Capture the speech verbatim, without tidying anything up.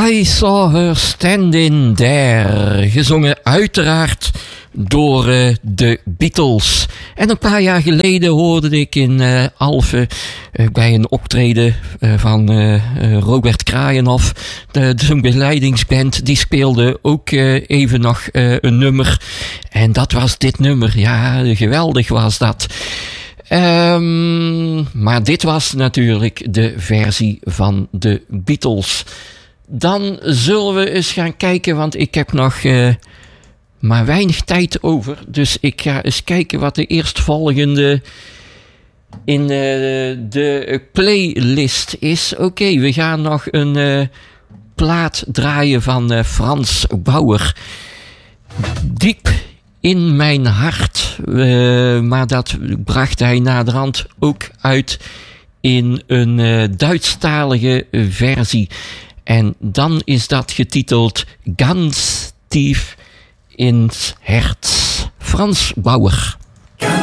I Saw Her Standing There, gezongen uiteraard door uh, de Beatles. En een paar jaar geleden hoorde ik in uh, Alphen uh, bij een optreden uh, van uh, uh, Robert Kraaienhof, de, de begeleidingsband, die speelde ook uh, even nog uh, een nummer. En dat was dit nummer. Ja, geweldig was dat. Um, maar dit was natuurlijk de versie van de Beatles. Dan zullen we eens gaan kijken, want ik heb nog uh, maar weinig tijd over. Dus ik ga eens kijken wat de eerstvolgende in uh, de playlist is. Oké, okay, we gaan nog een uh, plaat draaien van uh, Frans Bauer. Diep in mijn hart. Uh, maar dat bracht hij naderhand ook uit in een uh, Duitsstalige versie. En dan is dat getiteld Ganz tief ins Herz. Frans Bauer.